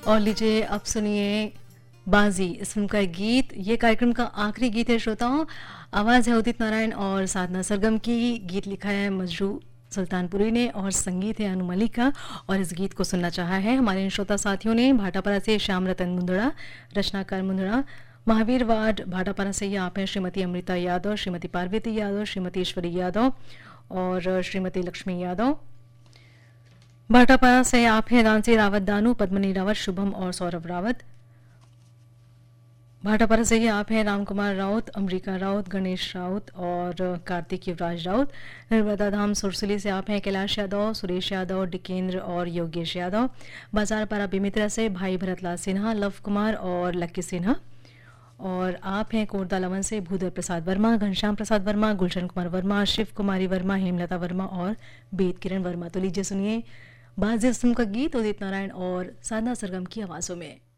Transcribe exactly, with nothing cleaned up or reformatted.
और लीजिए अब सुनिए बाजी इस फिल्म का एक गीत। ये कार्यक्रम का आखिरी गीत है श्रोताओं। आवाज़ है उदित नारायण और साधना सरगम की। गीत लिखा है मजरू सुल्तानपुरी ने और संगीत है अनु मलिक का। और इस गीत को सुनना चाहा है हमारे इन श्रोता साथियों ने भाटापारा से श्याम रतन मुंदड़ा, रचनाकार मुंदड़ा, महावीर वार्ड भाटापारा से ये आप हैं श्रीमती अमृता यादव, श्रीमती पार्वती यादव, श्रीमती ईश्वरी यादव और श्रीमती लक्ष्मी यादव। भाटापारा से आप हैं दानसी रावत दानू, पद्मनी रावत, शुभम और सौरभ रावत। भाटापारा से ही आप हैं राम कुमार राउत, अमरीका राउत, गणेश राउत और कार्तिक युवराज राउत। नर्मदा धाम सुरसुली से आप हैं कैलाश यादव, सुरेश यादव, डिकेंद्र और योगेश यादव। बाजार पारा बिमित्रा से भाई भरतलाल सिन्हा, लव कुमार और लक्की सिन्हा। और आप हैं कोरदा लवन से भूधर प्रसाद वर्मा, घनश्याम प्रसाद वर्मा, गुलशन कुमार वर्मा, शिव कुमारी वर्मा, हेमलता वर्मा और बेद किरण वर्मा। तो लीजिए सुनिए बाजी फिल्म का गीत उदित नारायण और साधना सरगम की आवाजों में।